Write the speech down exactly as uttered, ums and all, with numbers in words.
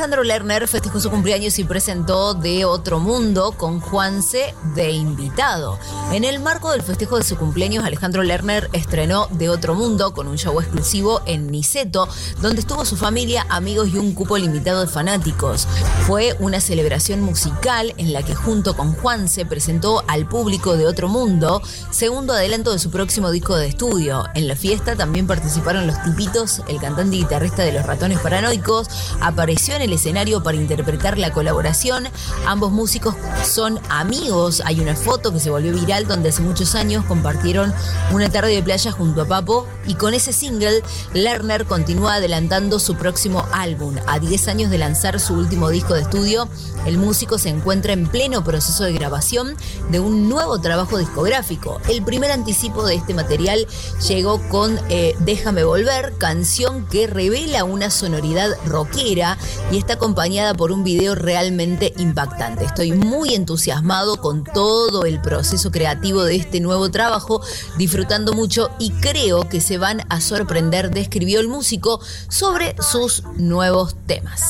Alejandro Lerner festejó su cumpleaños y presentó De Otro Mundo con Juanse de invitado. En el marco del festejo de su cumpleaños, Alejandro Lerner estrenó De Otro Mundo con un show exclusivo en Niceto, donde estuvo su familia, amigos y un cupo limitado de fanáticos. Fue una celebración musical en la que junto con Juanse presentó al público De Otro Mundo, segundo adelanto de su próximo disco de estudio. En la fiesta también participaron Los Tipitos, el cantante y guitarrista de Los Ratones Paranoicos, apareció en el escenario para interpretar la colaboración. Ambos músicos son amigos. Hay una foto que se volvió viral donde hace muchos años compartieron una tarde de playa junto a Papo, y con ese single Lerner continúa adelantando su próximo álbum. A diez años de lanzar su último disco de estudio, el músico se encuentra en pleno proceso de grabación de un nuevo trabajo discográfico. El primer anticipo de este material llegó con eh, Déjame Volver, canción que revela una sonoridad rockera y está acompañada por un video realmente impactante. Estoy muy entusiasmado con todo el proceso creativo de este nuevo trabajo, disfrutando mucho y creo que se van a sorprender, describió el músico sobre sus nuevos temas.